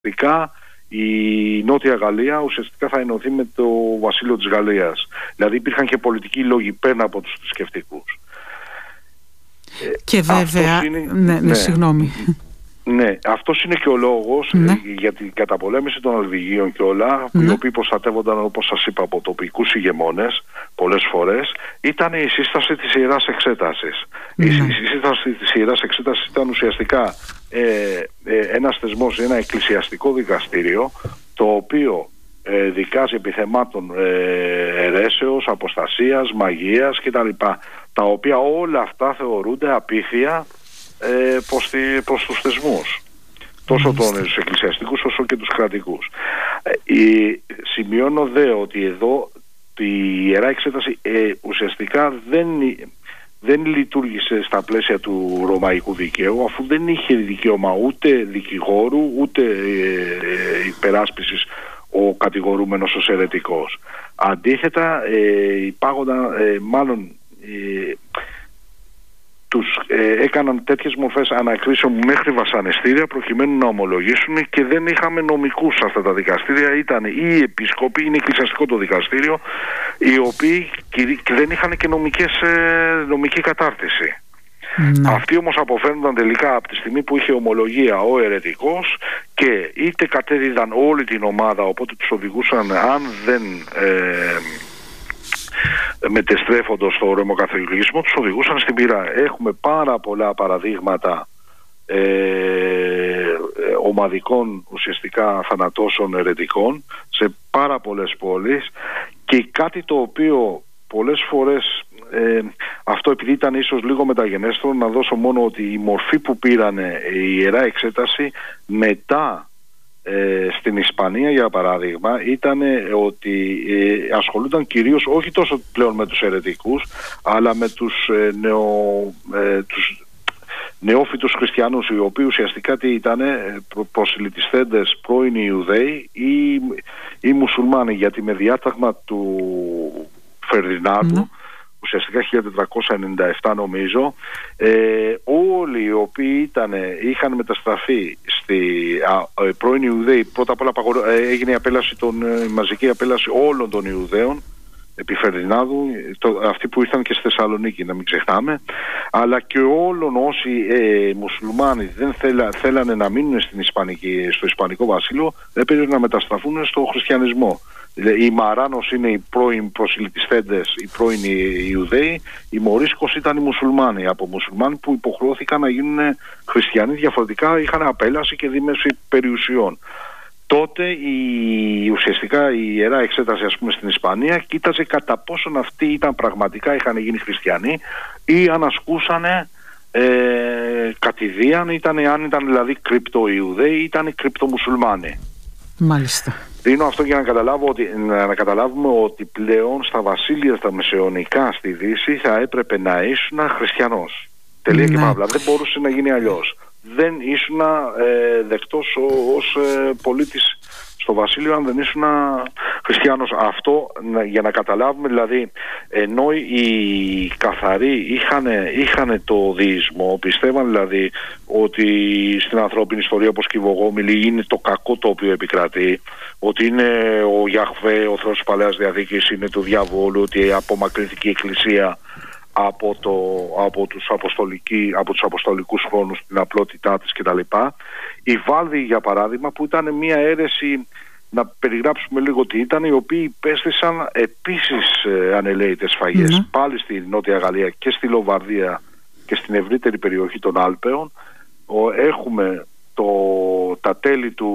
η Νότια Γαλλία ουσιαστικά θα ενωθεί με το βασίλειο της Γαλλίας. Δηλαδή υπήρχαν και πολιτικοί λόγοι πέραν από τους θρησκευτικούς. Και βέβαια, συγγνώμη. Ναι, αυτός είναι και ο λόγος για την καταπολέμηση των Νορβηγίων και όλα, οι οποίοι προστατεύονταν, όπως σας είπα, από τοπικούς ηγεμόνες πολλές φορές, ήταν η σύσταση της Ιεράς Εξέτασης. Η σύσταση της Ιεράς Εξέτασης ήταν ουσιαστικά ένας θεσμός, ένα εκκλησιαστικό δικαστήριο, το οποίο δικάζει επιθεμάτων αιρέσεως, αποστασίας, μαγείας κτλ. Τα οποία όλα αυτά θεωρούνται απίθεια προς τους θεσμούς, τόσο τους εκκλησιαστικούς όσο και τους κρατικούς. Σημειώνω ότι εδώ η Ιερά Εξέταση ουσιαστικά δεν λειτουργήσε στα πλαίσια του ρωμαϊκού δικαίου, αφού δεν είχε δικαίωμα ούτε δικηγόρου ούτε υπεράσπισης ο κατηγορούμενος ως αιρετικός. Αντίθετα τους έκαναν τέτοιες μορφές ανακρίσεων μέχρι βασανιστήρια προκειμένου να ομολογήσουν, και δεν είχαμε νομικούς σε αυτά τα δικαστήρια. Ήταν οι επίσκοποι, είναι εκκλησιαστικό το δικαστήριο, οι οποίοι δεν είχαν και νομική κατάρτιση. Αυτοί όμως αποφαίνονταν τελικά από τη στιγμή που είχε ομολογία ο αιρετικός, και είτε κατέδιδαν όλη την ομάδα, οπότε τους οδηγούσαν, αν δεν μετεστρέφοντος στο ρωμοκαθολικισμό, τους οδηγούσαν στην πυρά. Έχουμε πάρα πολλά παραδείγματα ομαδικών ουσιαστικά θανατώσεων αιρετικών σε πάρα πολλές πόλεις, και κάτι το οποίο πολλές φορές αυτό, επειδή ήταν ίσως λίγο μεταγενέστερο, να δώσω μόνο ότι η μορφή που πήρανε η Ιερά Εξέταση μετά στην Ισπανία, για παράδειγμα, ήταν ότι ασχολούνταν κυρίως όχι τόσο πλέον με τους αιρετικούς, αλλά με τους νεόφυτους χριστιανούς, οι οποίοι ουσιαστικά τι ήτανε, προσιλητιστέντες πρώην Ιουδαίοι ή μουσουλμάνοι, γιατί με διάταγμα του Φερδινάντου, ουσιαστικά 1497 νομίζω, όλοι οι οποίοι είχαν μεταστραφεί πρώην Ιουδαίοι, πρώτα απ' όλα έγινε η μαζική απέλαση όλων των Ιουδαίων επί Φερδινάνδου, αυτοί που ήρθαν και στη Θεσσαλονίκη, να μην ξεχνάμε, αλλά και όλων όσοι μουσουλμάνοι δεν θέλανε να μείνουν στο Ισπανικό Βασίλειο, έπρεπε να μεταστραφούν στο χριστιανισμό. Οι Μαράνος είναι οι πρώην προσιλητιστέντες, οι πρώην Ιουδαίοι, οι Μορίσκος ήταν οι μουσουλμάνοι, από μουσουλμάνοι που υποχρεώθηκαν να γίνουν χριστιανοί, διαφορετικά είχαν απέλαση και δίμευση περιουσιών. Τότε ουσιαστικά η Ιερά Εξέταση, ας πούμε, στην Ισπανία κοίταζε κατά πόσον αυτοί ήταν πραγματικά, είχαν γίνει χριστιανοί, ή αν ασκούσαν κατηδίαν, αν ήταν δηλαδή κρυπτο-Ιουδαίοι ή ήταν κρυπτο-μουσουλμάνοι. Μάλιστα. Δίνω αυτό για να καταλάβουμε ότι πλέον στα βασίλεια τα μεσαιωνικά στη Δύση θα έπρεπε να ήσουν χριστιανός. Τελεία και παύλα. Δεν μπορούσε να γίνει αλλιώς. Δεν ήσουν δεκτός ως πολίτης στο βασίλειο αν δεν ήσουν χριστιανός. Αυτό για να καταλάβουμε, δηλαδή, ενώ οι καθαροί είχαν το δεϊσμό, πιστεύαν δηλαδή ότι στην ανθρώπινη ιστορία, όπως και οι Βογόμιλοι, είναι το κακό το οποίο επικρατεί, ότι είναι ο Γιαχβέ, ο Θεός της Παλαιάς Διαθήκης, είναι του διαβόλου, ότι απομακρύνθηκε η Εκκλησία από τους αποστολικούς χρόνους, την απλότητά της κτλ. Η Βάλδη, για παράδειγμα, που ήταν μια αίρεση, να περιγράψουμε λίγο τι ήταν, οι οποίοι υπέστησαν επίσης ανελαίητες σφαγές, πάλι στη Νότια Γαλλία και στη Λομβαρδία και στην ευρύτερη περιοχή των Άλπαιων. Έχουμε τα τέλη του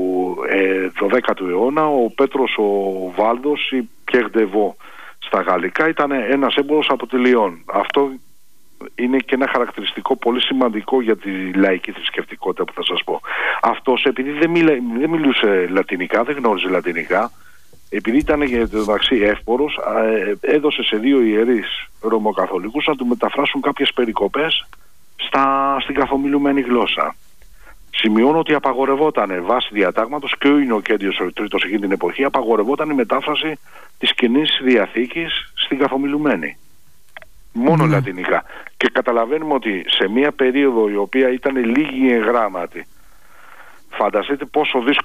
12ου αιώνα, ο Πέτρος ο Βάλδος, η Πιέρ Ντεβό στα γαλλικά, ήταν ένας έμπορος από τη Λιόν. Αυτό είναι και ένα χαρακτηριστικό πολύ σημαντικό για τη λαϊκή θρησκευτικότητα που θα σας πω. Αυτός, επειδή δεν μιλούσε λατινικά, δεν γνώριζε λατινικά, επειδή ήταν μεταξύ εύπορος, έδωσε σε δύο ιερείς ρωμοκαθολικούς να του μεταφράσουν κάποιες περικοπές στην καθομιλουμένη γλώσσα. Σημειώνω ότι απαγορευόταν βάσει διατάγματος, και ο Ινοκέντιος ο Τρίτος εκείνη την εποχή, απαγορευόταν η μετάφραση της Καινής Διαθήκης στην καθομιλουμένη. Μόνο λατινικά. Και καταλαβαίνουμε ότι σε μια περίοδο η οποία ήταν λίγοι εγγράμματοι, Φανταστείτε πόσο δύσκολο